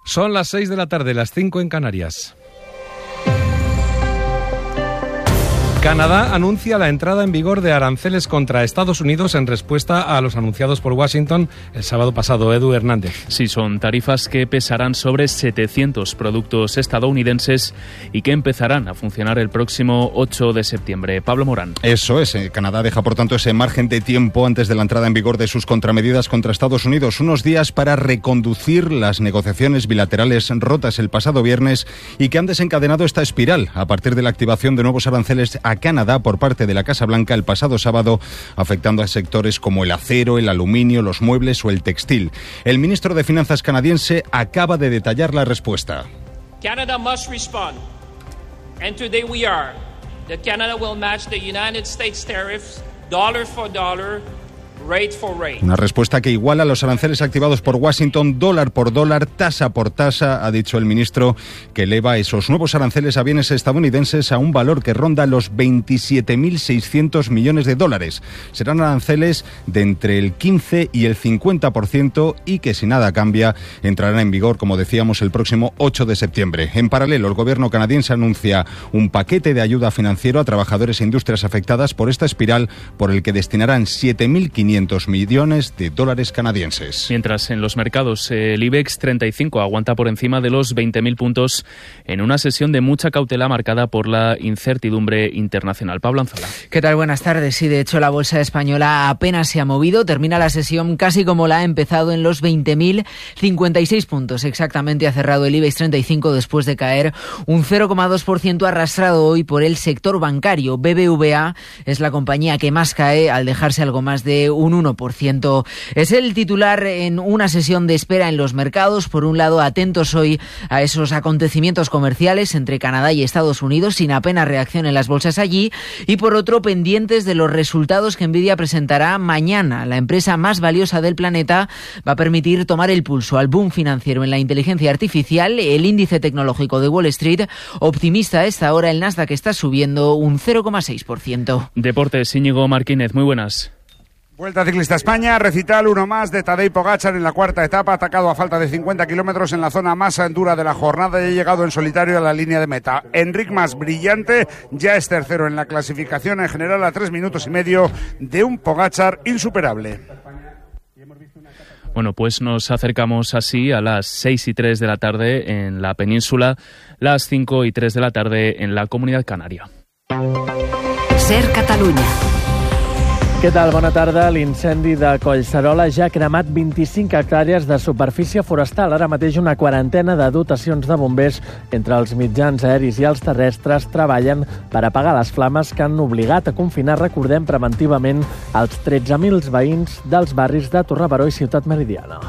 Son las 6 de la tarde, las 5 en Canarias. Canadá anuncia la entrada en vigor de aranceles contra Estados Unidos en respuesta a los anunciados por Washington el sábado pasado. Edu Hernández. Sí, son tarifas que pesarán sobre 700 productos estadounidenses y que empezarán a funcionar el próximo 8 de septiembre. Pablo Morán. Eso es. Canadá deja, por tanto, ese margen de tiempo antes de la entrada en vigor de sus contramedidas contra Estados Unidos. Unos días para reconducir las negociaciones bilaterales rotas el pasado viernes y que han desencadenado esta espiral a partir de la activación de nuevos aranceles a Canadá por parte de la Casa Blanca el pasado sábado, afectando a sectores como el acero, el aluminio, los muebles o el textil. El ministro de Finanzas canadiense acaba de detallar la respuesta. Canada must respond. And today we are. That Canada will match the United States tariffs dollar for dollar. Rate for rate. Una respuesta que iguala los aranceles activados por Washington dólar por dólar, tasa por tasa, ha dicho el ministro, que eleva esos nuevos aranceles a bienes estadounidenses a un valor que ronda los 27.600 millones de dólares. Serán aranceles de entre el 15 y el 50% y que, si nada cambia, entrarán en vigor, como decíamos, el próximo 8 de septiembre. En paralelo, el gobierno canadiense anuncia un paquete de ayuda financiero a trabajadores e industrias afectadas por esta espiral, por el que destinarán 7.500 millones de dólares canadienses. Mientras en los mercados el IBEX 35 aguanta por encima de los 20.000 puntos en una sesión de mucha cautela marcada por la incertidumbre internacional. Pablo Anzola. ¿Qué tal? Buenas tardes. Sí, de hecho la bolsa española apenas se ha movido. Termina la sesión casi como la ha empezado, en los 20.056 puntos. Exactamente ha cerrado el IBEX 35 después de caer un 0,2% arrastrado hoy por el sector bancario. BBVA es la compañía que más cae al dejarse algo más de un 1%. Es el titular en una sesión de espera en los mercados. Por un lado, atentos hoy a esos acontecimientos comerciales entre Canadá y Estados Unidos, sin apenas reacción en las bolsas allí. Y por otro, pendientes de los resultados que Nvidia presentará mañana. La empresa más valiosa del planeta va a permitir tomar el pulso al boom financiero en la inteligencia artificial. El índice tecnológico de Wall Street, optimista a esta hora, el Nasdaq está subiendo un 0,6%. Deportes, Íñigo Martínez, muy buenas. Vuelta Ciclista España, recital uno más de Tadej Pogačar en la cuarta etapa, atacado a falta de 50 kilómetros en la zona más dura de la jornada y ha llegado en solitario a la línea de meta. Enric Mas, brillante, ya es tercero en la clasificación en general a 3 minutos y medio de un Pogačar insuperable. Bueno, pues nos acercamos así a las 6:03 de la tarde en la península, las 5:03 de la tarde en la Comunitat Canària. Ser Catalunya. Què tal? Bona tarda. L'incendi de Collserola ja ha cremat 25 hectàrees de superfície forestal. Ara mateix una quarantena de dotacions de bombers entre els mitjans aeris i els terrestres treballen per apagar les flames que han obligat a confinar, recordem, preventivament els 13.000 veïns dels barris de Torrebaró i Ciutat Meridiana.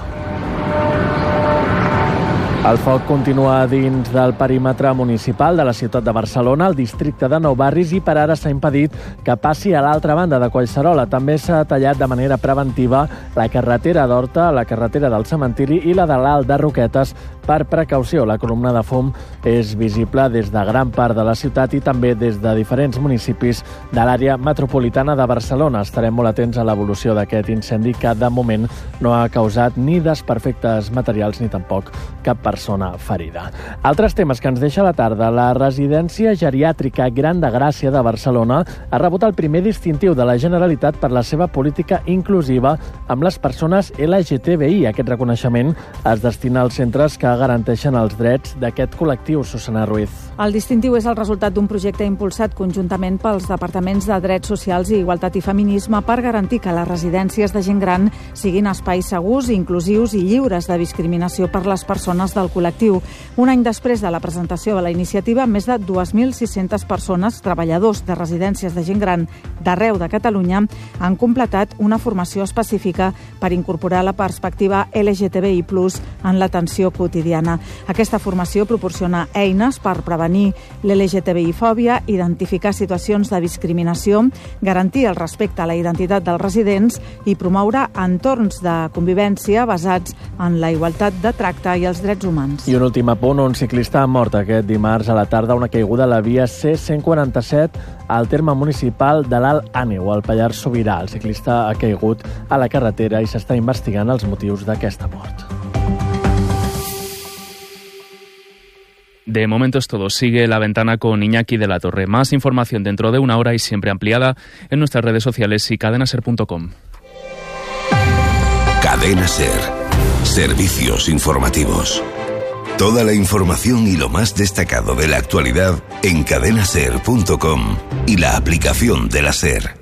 El foc continua dins del perímetre municipal de la ciutat de Barcelona, al districte de Nou Barris, i per ara s'ha impedit que passi a l'altra banda de Collserola. També s'ha tallat de manera preventiva la carretera d'Horta, la carretera del cementiri i la de l'Alt de Roquetes per precaució. La columna de fum és visible des de gran part de la ciutat i també des de diferents municipis de l'àrea metropolitana de Barcelona. Estarem molt atents a l'evolució d'aquest incendi que de moment no ha causat ni desperfectes materials ni tampoc cap persona ferida. Altres temes que ens deixa la tarda. La residència geriàtrica Gran de Gràcia de Barcelona ha rebut el primer distintiu de la Generalitat per la seva política inclusiva amb les persones LGTBI. Aquest reconeixement es destina als centres que garanteixen els drets d'aquest col·lectiu. Susana Ruiz. El distintiu és el resultat d'un projecte impulsat conjuntament pels Departaments de Drets Socials i Igualtat i Feminisme per garantir que les residències de gent gran siguin espais segurs, inclusius i lliures de discriminació per les persones del col·lectiu. Un any després de la presentació de la iniciativa, més de 2.600 persones, treballadors de residències de gent gran d'arreu de Catalunya, han completat una formació específica per incorporar la perspectiva LGTBI+ en l'atenció quotidiana. Aquesta formació proporciona eines per prevenir l'LGTBI-fòbia, identificar situacions de discriminació, garantir el respecte a la identitat dels residents i promoure entorns de convivència basats en la igualtat de tracte i els drets humans. I un últim apunt, un ciclista ha mort aquest dimarts a la tarda, una caiguda a la via C-147 al terme municipal de l'Alt Àneu, al Pallars Sobirà. El ciclista ha caigut a la carretera i s'està investigant els motius d'aquesta mort. De momento es todo. Sigue La Ventana con Iñaki de la Torre. Más información dentro de una hora y siempre ampliada en nuestras redes sociales y cadenaser.com. Cadena Ser. Servicios informativos. Toda la información y lo más destacado de la actualidad en cadenaser.com y la aplicación de la SER.